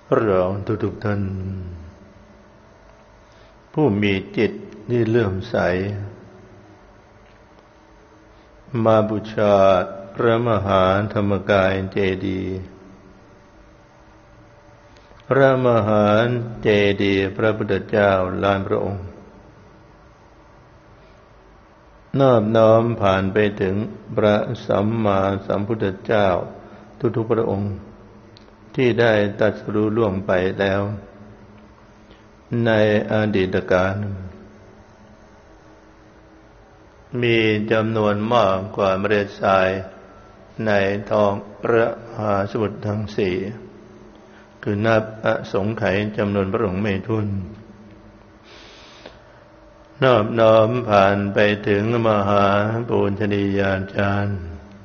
เราทุกท่านผู้มีจิตที่เลื่อมใสมาบูชาพระมหาธรรมกายเจดีย์พระมหาเจดีย์พระพุทธเจ้าล้านพระองค์นอบน้อมผ่านไปถึงพระสัมมาสัมพุทธเจ้าทุกๆพระองค์ที่ได้ตรัสรู้ล่วงไปแล้วในอดีตกาลมีจำนวนมากกว่าเมล็ดทรายในท้องพระมหาสมุทรทั้งสี่คือนับอสงไขยจำนวนพระองค์ไม่ถ้วนนอบน้อมผ่านไปถึงมหาปุญชนียาจารย์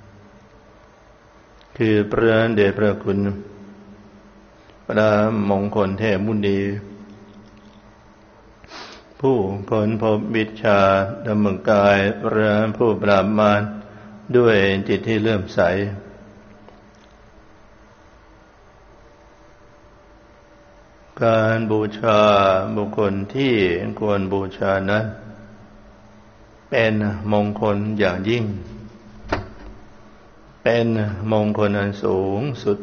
คือพระเดชพระคุณพระมงคลเทพมุนีผู้ค้นพบวิชาธรรมกายพระผู้ปราบมารด้วยจิตที่เลื่อมใสการบูชาบุคคลที่ควรบูชานั้นเป็นมงคลอย่างยิ่งเป็นมงคลอันสูงสุด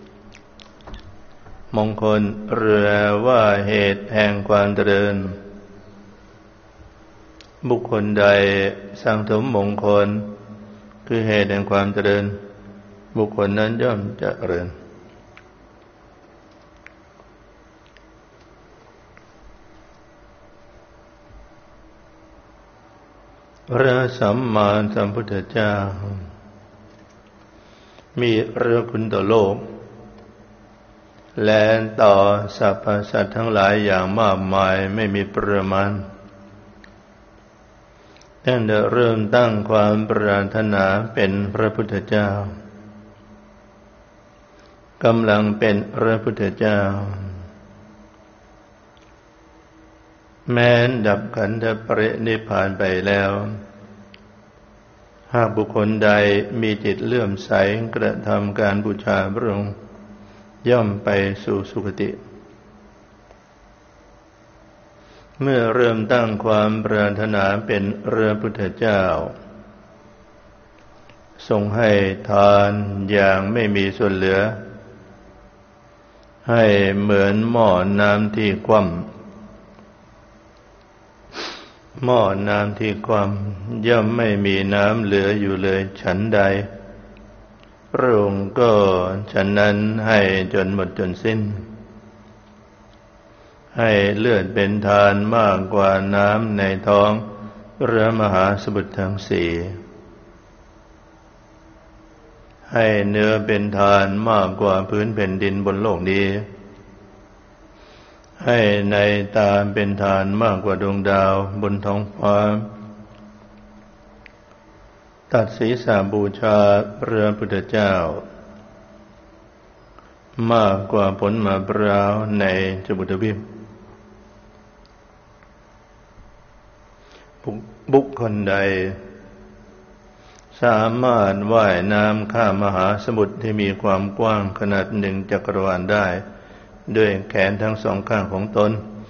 มงคลเรียกว่าเหตุแห่งความเจริญบุคคลใดสั่งสมมงคลคือเหตุแห่งความเจริญบุคคลนั้นย่อมเจริญพระสัมมาสัมพุทธเจ้ามีพระคุณต่อโลกและต่อสรรพสัตว์ทั้งหลายอย่างมากมายไม่มีประมาณตั้งแต่เริ่มตั้งความปรารถนาเป็นพระพุทธเจ้ากำลังเป็นพระพุทธเจ้าแม้นดับขันธปรินิพพานไปแล้วหากบุคคลใดมีจิตเลื่อมใสกระทำการบูชาพระองค์ย่อมไปสู่สุคติเมื่อเริ่มตั้งความปรารถนาเป็นพระพุทธเจ้าทรงให้ทานอย่างไม่มีส่วนเหลือให้เหมือนหม้อน้ำที่คว่ำหม้อน้ำที่คว่ำย่อมไม่มีน้ำเหลืออยู่เลยฉันใดพระองค์ก็ฉันนั้นให้จนหมดจนสิ้นให้เลือดเป็นทานมากกว่าน้ำในท้องพระมหาสมุทรทั้งสี่ให้เนื้อเป็นทานมากกว่าพื้นแผ่นดินบนโลกนี้ให้ในตาเป็นทานมากกว่าดวงดาวบนท้องฟ้าตัดศีรษะบูชาพระพุทธเจ้ามากกว่าผลมะพร้าวในจบุตวิมบุคคลใดสามารถว่ายน้ำข้ามมหาสมุทรที่มีความกว้างขนาด1 จักรวาลได้ด้วยแขนทั้งสองข้างของตน